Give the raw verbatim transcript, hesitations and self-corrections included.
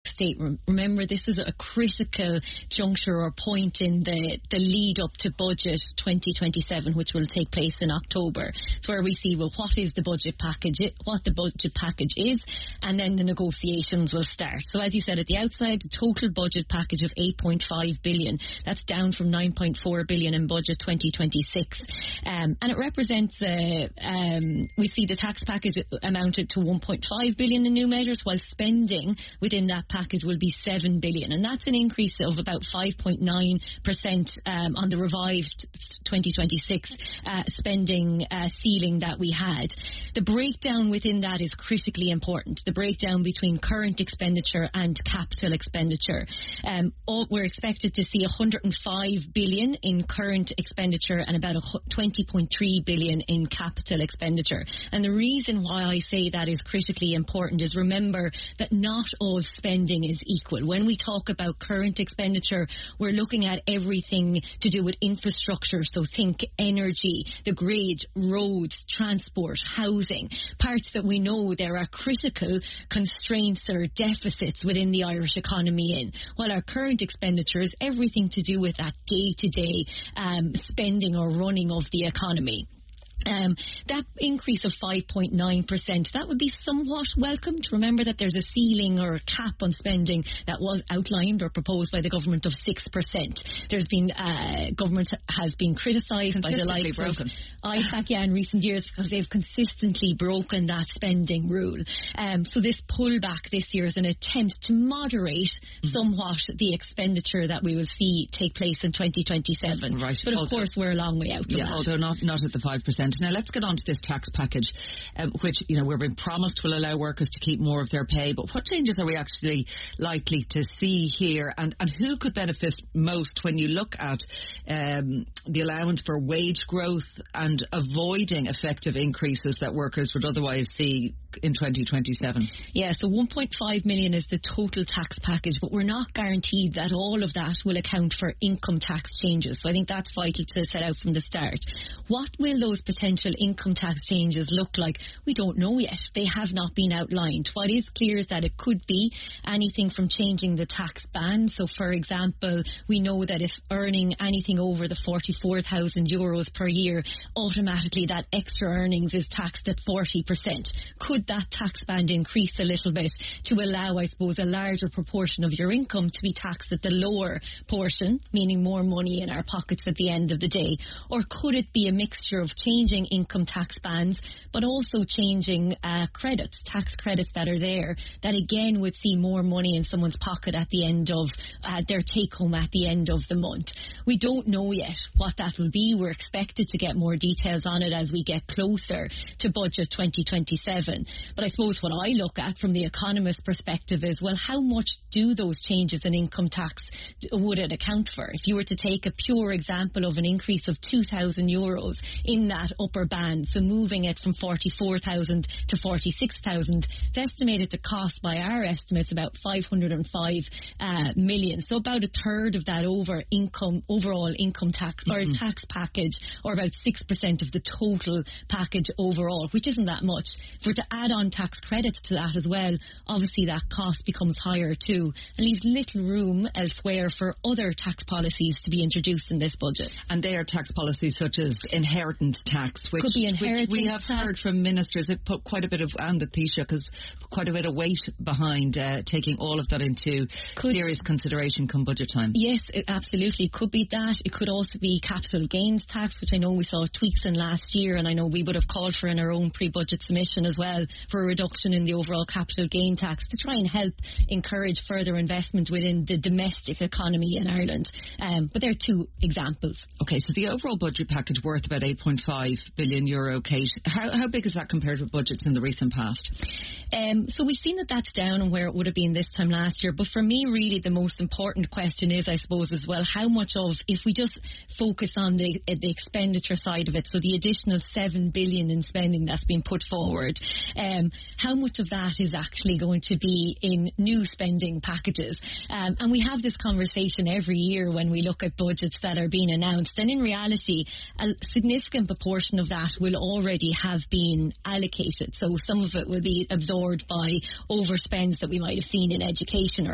state. Remember, this is a critical juncture or point in the, the lead up to budget twenty twenty-seven, which will take place in October. It's where we see, well, what is the budget package, what the budget package is, and then the negotiations will start. So as you said at the outside, the total budget package of eight point five billion, that's down from nine point four billion in budget twenty twenty-six. Um, and it represents, uh, um, we see the tax package amounted to one point five billion in new measures, while spending within that package will be seven billion. And that's an increase of about five point nine percent um, on the revived twenty twenty-six uh, spending uh, ceiling that we had. The breakdown within that is critically important. The breakdown between current expenditure and capital expenditure. Um, all, we're expected to see one hundred five billion in current expenditure and about twenty point three billion in capital expenditure. And the reason why I say that is critically important is, remember that not all spending is equal. When we talk about current expenditure, we're looking at everything to do with infrastructure. So think energy, the grid, roads, transport, housing, parts that we know there are critical constraints or deficits within the Irish economy in. While our current expenditure is everything to do with that day-to-day um, spending or running of the economy. Um, that increase of five point nine percent, that would be somewhat welcomed. Remember that there's a ceiling or a cap on spending that was outlined or proposed by the government of six percent. There's been, uh, government has been criticised by the likes broken. of I PAC yeah, in recent years because they've consistently broken that spending rule. Um, so this pullback this year is an attempt to moderate mm-hmm. somewhat the expenditure that we will see take place in twenty twenty-seven. Right. But of although, course we're a long way out from yeah, that. although not, not at the five percent. Now let's get on to this tax package, um, which, you know, we're being promised will allow workers to keep more of their pay. But what changes are we actually likely to see here, and, and who could benefit most when you look at um, the allowance for wage growth and avoiding effective increases that workers would otherwise see in twenty twenty-seven? Yeah, so one point five million is the total tax package, but we're not guaranteed that all of that will account for income tax changes. So I think that's vital to set out from the start. What will those potential income tax changes look like? We don't know yet. They have not been outlined. What is clear is that it could be anything from changing the tax band. So, for example, we know that if earning anything over the forty-four thousand euros per year, automatically that extra earnings is taxed at forty percent. Could that tax band increase a little bit to allow, I suppose, a larger proportion of your income to be taxed at the lower portion, meaning more money in our pockets at the end of the day? Or could it be a mixture of changing income tax bands, but also changing uh, credits, tax credits that are there, that again would see more money in someone's pocket at the end of uh, their take home at the end of the month? We don't know yet what that will be. We're expected to get more details on it as we get closer to budget twenty twenty-seven. But I suppose what I look at from the economist perspective is, well, how much do those changes in income tax would it account for? If you were to take a pure example of an increase of two thousand euros in that upper band, so moving it from forty-four thousand to forty-six thousand, it's estimated to cost by our estimates about five hundred five uh, million. So about a third of that over income, overall income tax or mm-hmm. tax package, or about six percent of the total package overall, which isn't that much. If we're to add on tax credits to that as well, obviously that cost becomes higher too, and leaves little room elsewhere for other tax policies to be introduced in this budget. And they are tax policies such as inheritance tax, which, Could be inheritance which we have tax. heard from ministers. It put quite a bit of, and the Taoiseach, because quite a bit of weight behind uh, taking all of that into could, serious consideration come budget time. Yes, it absolutely could be that. It could also be capital gains tax, which I know we saw tweaks in last year, and I know we would have called for in our own pre-budget submission as well for a reduction in the overall capital gain tax to try and help encourage further investment within the domestic economy in Ireland. Um, but there are two examples. Okay, so the overall budget package worth about eight point five billion euro, Kate. How, how big is that compared with budgets in the recent past? Um, so we've seen that that's down on where it would have been this time last year. But for me, really, the most important question is, I suppose, as well, how much of, if we just focus on the, uh, the expenditure side of it, so the additional seven billion in spending that's been put forward, um, how much of that is actually going to be in new spending packages? Um, and we have this conversation every year when we look at budgets that are being announced. And in reality, a significant proportion of that will already have been allocated. So some of it will be absorbed by overspends that we might have seen in education or